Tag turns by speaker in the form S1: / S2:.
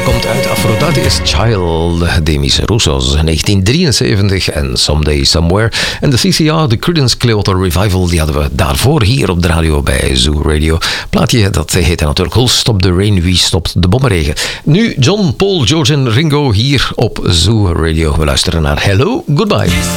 S1: komt uit Aphrodite is Child, Demis Roussos, 1973 en Someday Somewhere. En de CCR, de Creedence Clearwater Revival, die hadden we daarvoor hier op de radio bij Zoo Radio. Plaatje, dat heette natuurlijk Who'll Stop the Rain, Wie stopt de bommenregen. Nu John, Paul, George en Ringo hier op Zoo Radio. We luisteren naar Hello, Goodbye.